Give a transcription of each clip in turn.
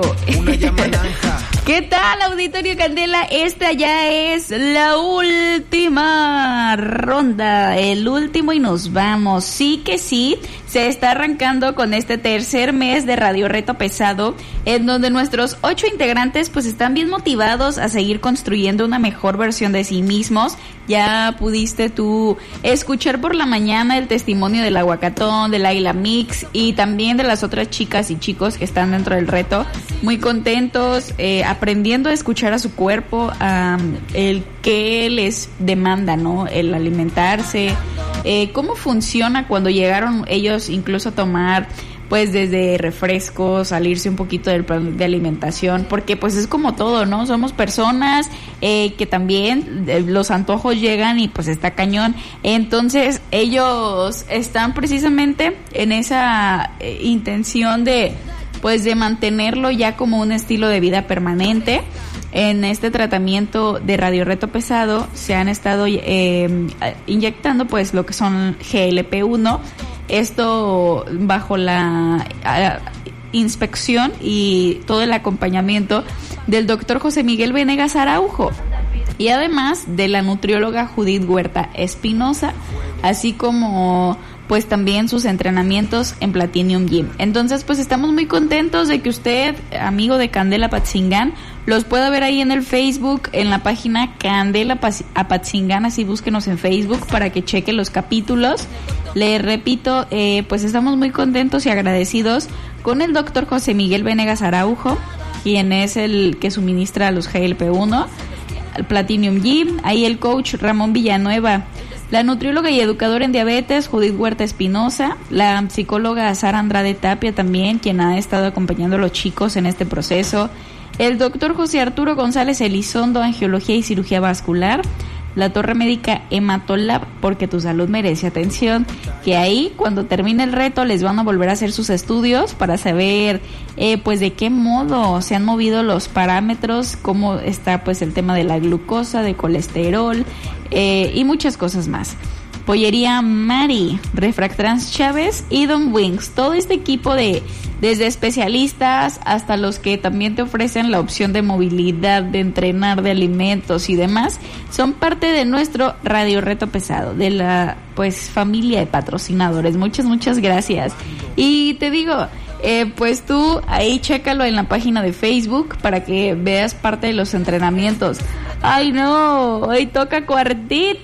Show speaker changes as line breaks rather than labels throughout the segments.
Una llama naranja.
¿Qué tal, Auditorio Candela? Esta ya es la última ronda, el último y nos vamos. Sí que sí, se está arrancando con este tercer mes de Radio Reto Pesado, en donde nuestros 8 integrantes pues están bien motivados a seguir construyendo una mejor versión de sí mismos. Ya pudiste tú escuchar por la mañana el testimonio del Aguacatón, del Águila Mix y también de las otras chicas y chicos que están dentro del reto. Muy contentos, aprendiendo a escuchar a su cuerpo, el que les demanda, ¿no? El alimentarse, cómo funciona cuando llegaron ellos incluso a tomar pues desde refrescos, salirse un poquito del plan de alimentación, porque pues es como todo, ¿no? Somos personas que también los antojos llegan y pues está cañón. Entonces ellos están precisamente en esa intención de pues de mantenerlo ya como un estilo de vida permanente. En este tratamiento de Radio Reto Pesado se han estado inyectando pues lo que son GLP-1, esto bajo la inspección y todo el acompañamiento del doctor José Miguel Venegas Araujo y además de la nutrióloga Judith Huerta Espinosa, así como pues también sus entrenamientos en Platinum Gym. Entonces pues estamos muy contentos de que usted, amigo de Candela Apatzingán, los pueda ver ahí en el Facebook, en la página Candela Apatzingán, así búsquenos en Facebook para que cheque los capítulos. Le repito, pues estamos muy contentos y agradecidos con el doctor José Miguel Venegas Araujo, quien es el que suministra los GLP-1, el Platinum Gym, ahí el coach Ramón Villanueva, la nutrióloga y educadora en diabetes Judith Huerta Espinosa, la psicóloga Sara Andrade Tapia también, quien ha estado acompañando a los chicos en este proceso, el doctor José Arturo González Elizondo, angiología y cirugía vascular, la torre médica Hematolab, porque tu salud merece atención, que ahí cuando termine el reto les van a volver a hacer sus estudios para saber pues de qué modo se han movido los parámetros, cómo está pues el tema de la glucosa, de colesterol y muchas cosas más. Pollería Mari, Refractrans Chávez y Don Wings, todo este equipo de desde especialistas hasta los que también te ofrecen la opción de movilidad, de entrenar, de alimentos y demás, son parte de nuestro Radio Reto Pesado, de la pues familia de patrocinadores. Muchas gracias. Y te digo, pues tú ahí chécalo en la página de Facebook para que veas parte de los entrenamientos. ¡Ay no! Hoy toca cuartito.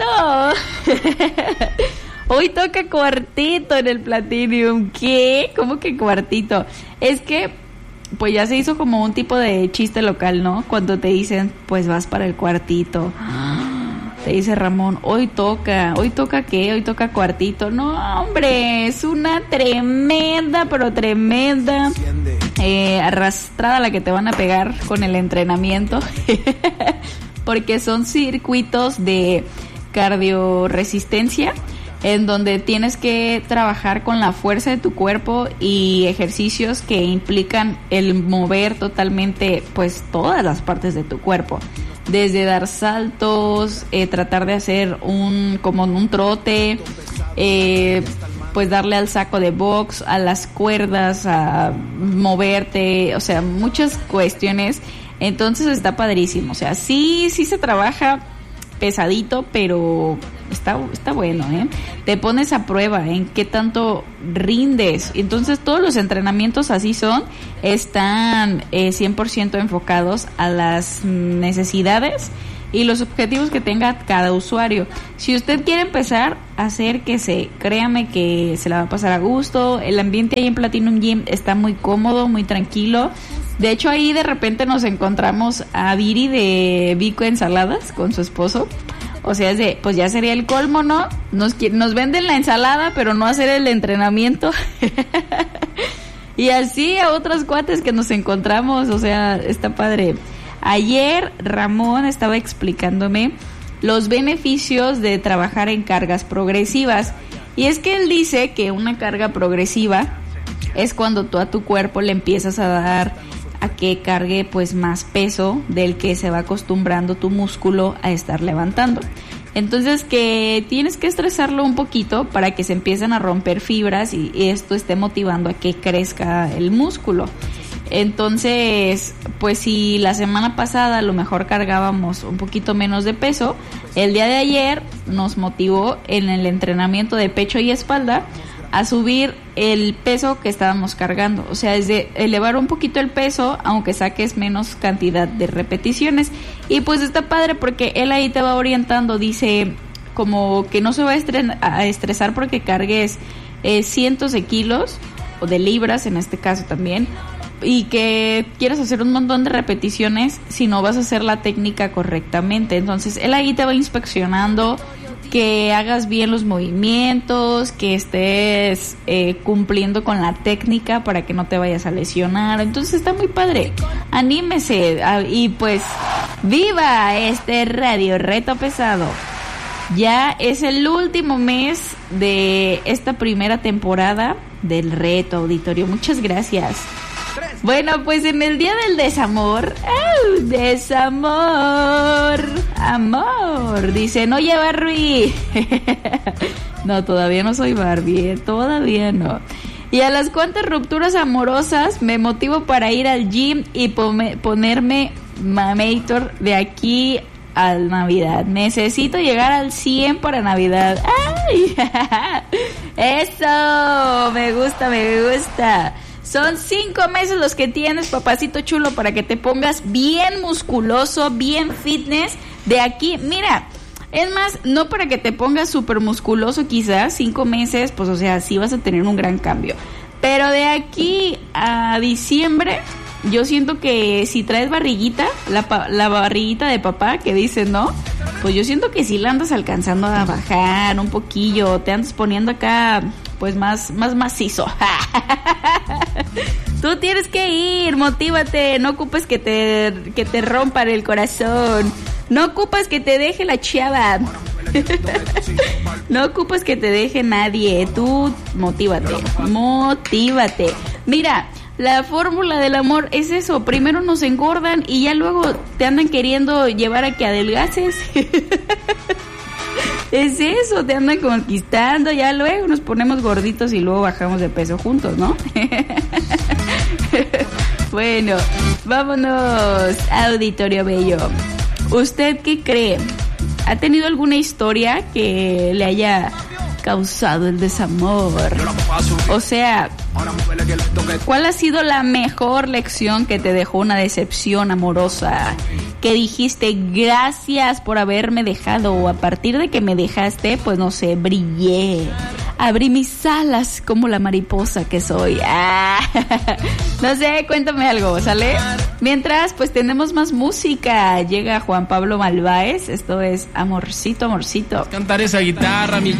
Hoy toca cuartito en el Platinum. ¿Qué? ¿Cómo que cuartito? Es que pues ya se hizo como un tipo de chiste local, ¿no? Cuando te dicen, pues vas para el cuartito. Te dice Ramón, hoy toca ¿qué? Hoy toca cuartito. No, hombre, es una tremenda, pero tremenda arrastrada la que te van a pegar con el entrenamiento. Porque son circuitos de cardioresistencia en donde tienes que trabajar con la fuerza de tu cuerpo y ejercicios que implican el mover totalmente pues todas las partes de tu cuerpo, desde dar saltos, tratar de hacer como un trote, pues darle al saco de box, a las cuerdas, a moverte, o sea, muchas cuestiones. Entonces está padrísimo, o sea, sí se trabaja pesadito, pero está bueno, Te pones a prueba en qué tanto rindes. Entonces todos los entrenamientos así están 100% enfocados a las necesidades y los objetivos que tenga cada usuario. Si usted quiere empezar a hacer créame que se la va a pasar a gusto. El ambiente ahí en Platinum Gym está muy cómodo, muy tranquilo. De hecho, ahí de repente nos encontramos a Viri de Vico Ensaladas con su esposo. O sea, pues ya sería el colmo, ¿no? Nos venden la ensalada, pero no hacer el entrenamiento. Y así a otros cuates que nos encontramos, o sea, está padre. Ayer Ramón estaba explicándome los beneficios de trabajar en cargas progresivas. Y es que él dice que una carga progresiva es cuando tú a tu cuerpo le empiezas a dar a que cargue pues más peso del que se va acostumbrando tu músculo a estar levantando. Entonces que tienes que estresarlo un poquito para que se empiecen a romper fibras y esto esté motivando a que crezca el músculo. Entonces, pues si la semana pasada a lo mejor cargábamos un poquito menos de peso, el día de ayer nos motivó en el entrenamiento de pecho y espalda a subir el peso que estábamos cargando. O sea, es de elevar un poquito el peso, aunque saques menos cantidad de repeticiones. Y pues está padre porque él ahí te va orientando, dice como que no se va a estresar porque cargues cientos de kilos o de libras en este caso también, y que quieras hacer un montón de repeticiones si no vas a hacer la técnica correctamente. Entonces él ahí te va inspeccionando que hagas bien los movimientos, que estés cumpliendo con la técnica para que no te vayas a lesionar. Entonces está muy padre, anímese y pues viva este Radio Reto Pesado. Ya es el último mes de esta primera temporada del reto, auditorio. Muchas gracias. Bueno, pues en el día del desamor, desamor, amor, dicen, oye Barbie, no, todavía no soy Barbie, todavía no. Y a las cuantas rupturas amorosas me motivo para ir al gym y ponerme mamator de aquí a Navidad. Necesito llegar al 100 para Navidad. ¡Ay! Eso, me gusta. Son 5 meses los que tienes, papacito chulo, para que te pongas bien musculoso, bien fitness. De aquí, mira, es más, no para que te pongas súper musculoso quizás, 5 meses, pues o sea, sí vas a tener un gran cambio. Pero de aquí a diciembre, yo siento que si traes barriguita, la barriguita de papá que dicen, ¿no? Pues yo siento que sí la andas alcanzando a bajar un poquillo, te andas poniendo acá pues más macizo. Tú tienes que ir, motívate, no ocupes que te rompan el corazón, no ocupas que te deje la chava, no ocupas que te deje nadie, tú motívate. Mira, la fórmula del amor es eso, primero nos engordan y ya luego te andan queriendo llevar a que adelgaces. Es eso, te andan conquistando, ya luego nos ponemos gorditos y luego bajamos de peso juntos, ¿no? Bueno, vámonos, auditorio bello. ¿Usted qué cree? ¿Ha tenido alguna historia que le haya causado el desamor? O sea, ¿cuál ha sido la mejor lección que te dejó una decepción amorosa? Que dijiste, gracias por haberme dejado, o a partir de que me dejaste, pues no sé, brillé, abrí mis alas como la mariposa que soy. No sé, cuéntame algo, ¿sale? Mientras, pues tenemos más música. Llega Juan Pablo Malváez, esto es Amorcito, Amorcito.
Cantar esa guitarra, mi